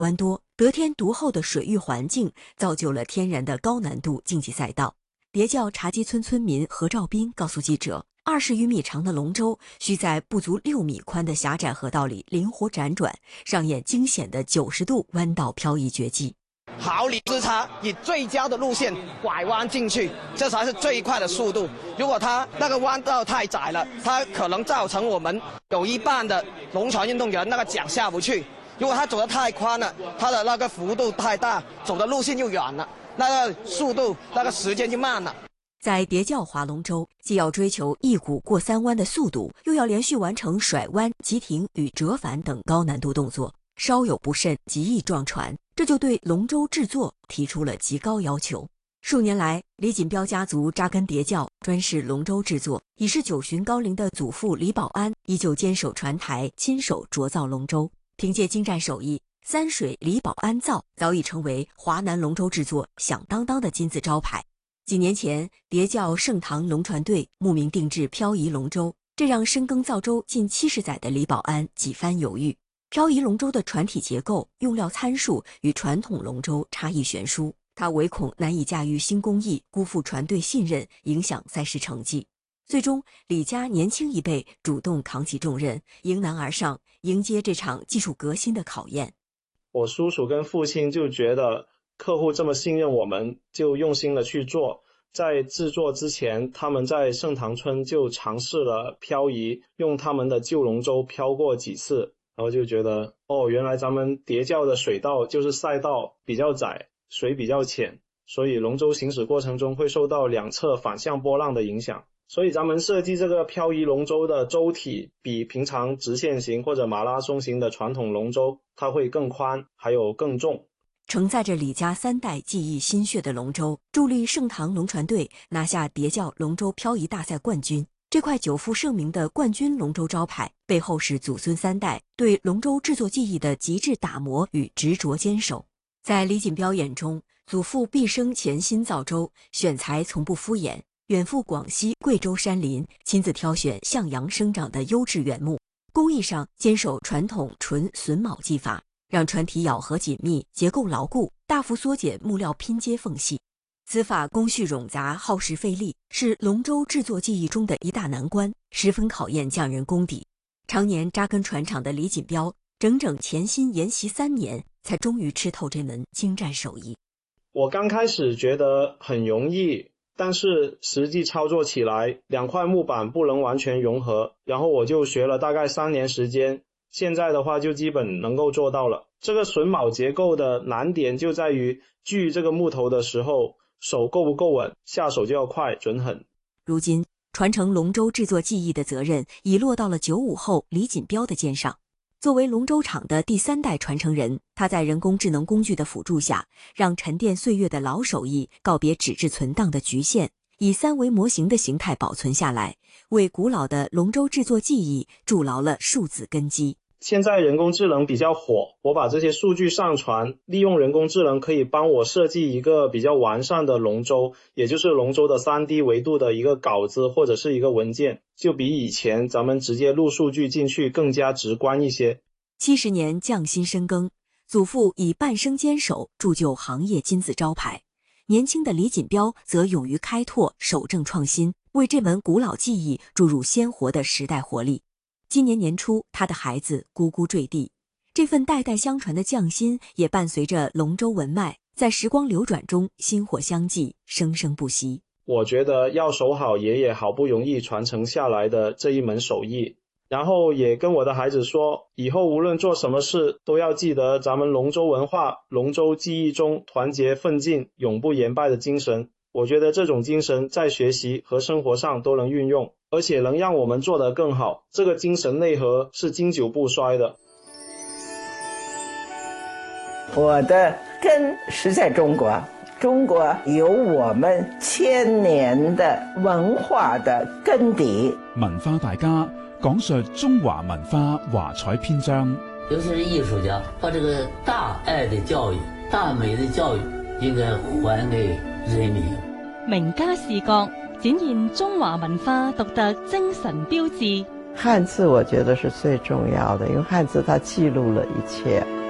湾多，得天独厚的水域环境造就了天然的高难度竞技赛道。叠教茶基村村民何兆斌告诉记者，20余米长的龙舟需在不足6米宽的狭窄河道里灵活辗转，上演惊险的90度弯道漂移绝技。 毫厘之差，以最佳的路线拐弯进去，这才是最快的速度。如果它那个弯道太窄了，它可能造成我们有一半的龙船运动员那个桨下不去。如果它走得太宽了，它的那个幅度太大，走的路线又远了，那个速度那个时间就慢了。 在叠教划龙舟，既要追求一鼓过3弯的速度，又要连续完成甩弯、急停与折返等高难度动作，稍有不慎极易撞船，这就对龙舟制作提出了极高要求。数年来，李锦标家族扎根叠教，专事龙舟制作。已是90旬高龄的祖父李保安依旧坚守船台，亲手琢造龙舟。凭借精湛手艺，三水李保安造早已成为华南龙舟制作响当当的金字招牌。几年前，叠教盛唐龙船队慕名定制漂移龙舟，这让深耕造舟近70载的李保安几番犹豫。漂移龙舟的船体结构、用料参数与传统龙舟差异悬殊，他唯恐难以驾驭新工艺，辜负船队信任，影响赛事成绩。最终，李家年轻一辈主动扛起重任，迎难而上，迎接这场技术革新的考验。 我叔叔跟父亲就觉得客户这么信任我们，就用心的去做。在制作之前，他们在盛唐村就尝试了漂移，用他们的旧龙舟漂过几次，然后就觉得原来咱们叠教的水道就是赛道比较窄，水比较浅，所以龙舟行驶过程中会受到两侧反向波浪的影响。所以咱们设计这个漂移龙舟的舟体比平常直线型或者马拉松型的传统龙舟它会更宽，还有更重。 承载着李家3代技艺心血的龙舟，助力盛唐龙船队拿下叠教龙舟漂移大赛冠军。这块久负盛名的冠军龙舟招牌，背后是祖孙3代对龙舟制作技艺的极致打磨与执着坚守。在李锦标眼中，祖父毕生潜心造舟，选材从不敷衍，远赴广西、贵州山林，亲自挑选向阳生长的优质原木，工艺上坚守传统纯榫卯技法，让船体咬合紧密，结构牢固，大幅缩减木料拼接缝隙。此法工序冗杂，耗时费力，是龙舟制作技艺中的一大难关，十分考验匠人功底。常年扎根船厂的李锦标，整整潜心研习3年，才终于吃透这门精湛手艺。 我刚开始觉得很容易，但是实际操作起来，2块木板不能完全融合，然后我就学了大概3年时间，现在的话就基本能够做到了。这个榫卯结构的难点就在于锯这个木头的时候，手够不够稳，下手就要快准狠。 如今，传承龙舟制作技艺的责任已落到了95后李锦标的肩上。作为龙舟厂的第3代传承人，他在人工智能工具的辅助下，让沉淀岁月的老手艺告别纸质存档的局限，以3维模型的形态保存下来，为古老的龙舟制作技艺筑牢了数字根基。 现在人工智能比较火，我把这些数据上传，利用人工智能可以帮我设计一个比较完善的龙舟，也就是龙舟的 3D 维度的一个稿子或者是一个文件，就比以前咱们直接录数据进去更加直观一些。 70年匠心深耕，祖父以半生坚守铸就行业金字招牌，年轻的李锦标则勇于开拓，守正创新，为这门古老技艺注入鲜活的时代活力。今年年初，他的孩子咕咕坠地，这份代代相传的匠心也伴随着龙舟文脉，在时光流转中薪火相继，生生不息。 我觉得要守好爷爷好不容易传承下来的这一门手艺，然后也跟我的孩子说，以后无论做什么事都要记得咱们龙舟文化、龙舟技艺中团结奋进、永不言败的精神。我觉得这种精神在学习和生活上都能运用，而且能让我们做得更好，这个精神内核是经久不衰的。 我的根是在中国，中国有我们1000年的文化的根底。 文化大家講述中華文化華彩篇章， 尤其是藝術家把這個大愛的教育、大美的教育應該還給人民。 名家視覺展現中華文化獨特精神標誌。 漢字我覺得是最重要的，因為漢字它記錄了一切。